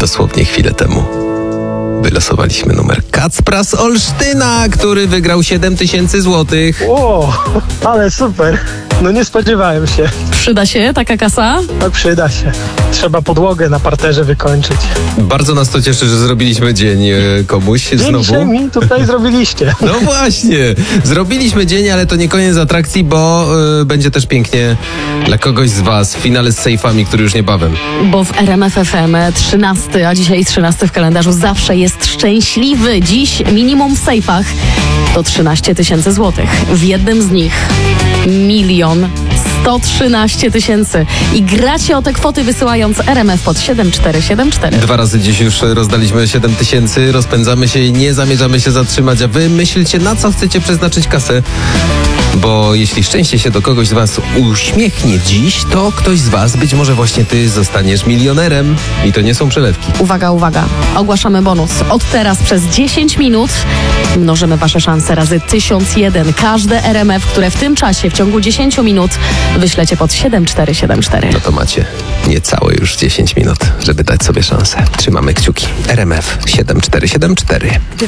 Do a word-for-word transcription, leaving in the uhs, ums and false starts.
dosłownie chwilę temu wylosowaliśmy numer Kacpra z Olsztyna, który wygrał siedem tysięcy złotych. O, ale super. No nie spodziewałem się. Przyda się taka kasa? No przyda się. Trzeba podłogę na parterze wykończyć. Bardzo nas to cieszy, że zrobiliśmy dzień e, komuś Dzień znowu. dzisiaj mi tutaj zrobiliście. No właśnie, zrobiliśmy dzień, ale to nie koniec atrakcji, bo y, będzie też pięknie dla kogoś z was w finale z sejfami, który już niebawem. Bo w R M F F M trzynasty, a dzisiaj trzynasty w kalendarzu, zawsze jest szczęśliwy. Dziś minimum w sejfach to trzynaście tysięcy złotych. W jednym z nich milion sto trzynaście tysięcy. I gracie o te kwoty wysyłając R M F pod siedem cztery siedem cztery. Dwa razy dziś już rozdaliśmy siedem tysięcy, rozpędzamy się i nie zamierzamy się zatrzymać, a wy myślcie, na co chcecie przeznaczyć kasę. Bo jeśli szczęście się do kogoś z was uśmiechnie dziś, to ktoś z was, być może właśnie ty, zostaniesz milionerem. I to nie są przelewki. Uwaga, uwaga. Ogłaszamy bonus. Od teraz przez dziesięć minut mnożymy wasze szanse razy tysiąc jeden. Każde R M F, które w tym czasie, w ciągu dziesięć minut wyślecie pod siedem cztery siedem cztery. No to macie niecałe już dziesięć minut, żeby dać sobie szansę. Trzymamy kciuki. R M F siedem cztery siedem cztery.